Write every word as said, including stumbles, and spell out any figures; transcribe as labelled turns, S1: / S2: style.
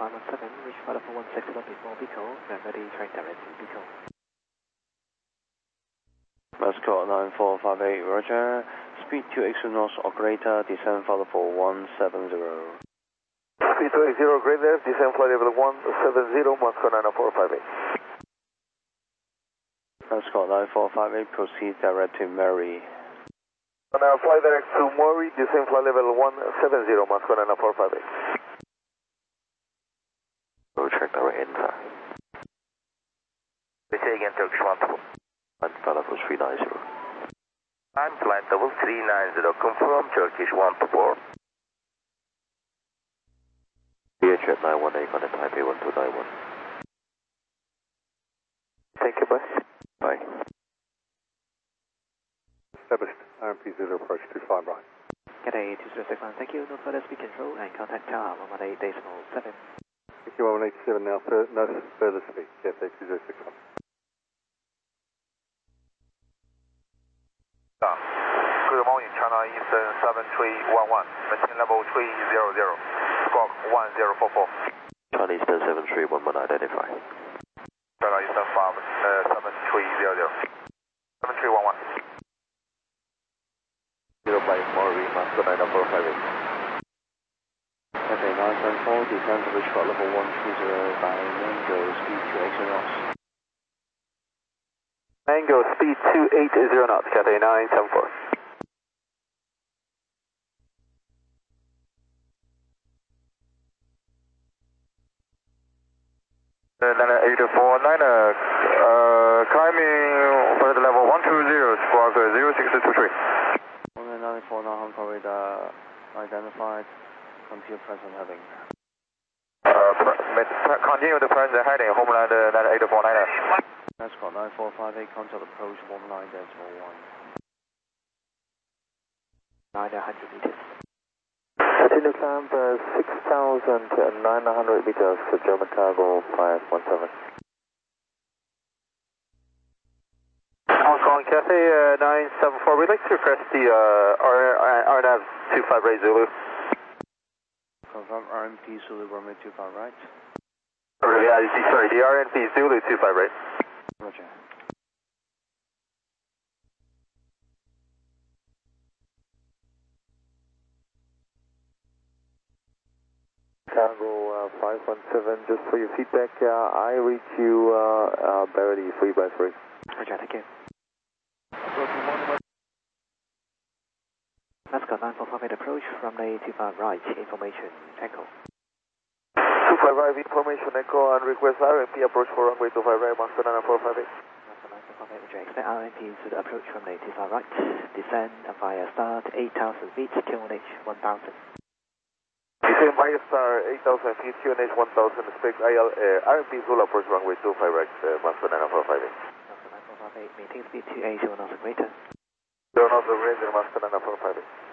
S1: five one seven, reach flight level one six zero before Pico, and ready train direct to Pico.
S2: Mascot nine four five eight, roger. Speed two X North, operator, descend flight level one seven zero.
S3: Speed two X zero, great left, descend flight level one seven zero, Mascot nine four five eight.
S2: Mascot nine four five eight, proceed direct to Mary.
S3: Now fly direct to Mori, descend flight level one seven zero, Mascot nine four five eight.
S4: Go check direct enter.
S3: We say again, Turkish one two four.
S4: And flight level three nine zero.
S3: I'm flight level three nine zero, confirm Turkish one two four.
S4: V H at nine one eight, connect Taipei one two nine one.
S3: Thank you, bye.
S4: Bye.
S5: Established, R M P zero approach two five right.
S1: Cathay two zero six one, thank you, no further speed control, and contact tower one one eight decimal seven.
S5: Thank you, one one eight seven now, fur no further speed, Cathay two zero six one.
S3: Good morning, China Eastern seven three one one, maintain level three zero zero, squawk one zero four four.
S4: China Eastern seven three one one, identify.
S3: China Eastern five, uh, seven three zero zero, seven three one one.
S4: Zero by Mori, Mascot nine four five eight.
S2: Cathay nine seven four, descend to reach flight level one two zero by Mango, speed two X North.
S3: Mango, speed two eight zero knots, Cathay nine seven four. Niner eight four niner, uh, climbing flight level one two zero, squawk zero six two three.
S2: one nine four nine, operator, identified, continue present heading.
S3: Uh, continue the present heading, homeland uh, niner eight four niner.
S2: Mascot nine four five eight, contact approach one nine decimal one.
S1: nine hundred meters.
S3: Continue climb uh, six thousand nine hundred meters, German cargo five one seven. Hong Kong Cathay uh, nine seven four, we'd like to request the uh, R N A V two five right Zulu.
S2: Confirm R M P Zulu runway two five right.
S3: Oh, yeah, sorry, the R N P Zulu two five right.
S2: Roger.
S3: Cargo uh, five one seven, just for your feedback, uh, I reach you uh, uh, barely three by three.
S1: Roger, thank you. Mascot nine four five eight approach from the two five right, information, echo.
S3: two five right, information echo, and request R M P approach for runway two five right, Master nine four five eight.
S1: Mascot nine four five eight, Roger, expect R M P to the approach from the two five right, descend via start eight thousand feet, Q N H one thousand.
S3: Descend via star eight thousand feet, Q N H one thousand, expect I L, uh, R M P Zulu approach runway two five right, uh, Master nine four five eight.
S1: Mascot nine four five eight, maintain speed two eight zero knots greater.
S3: zero knots greater, Master nine four five eight.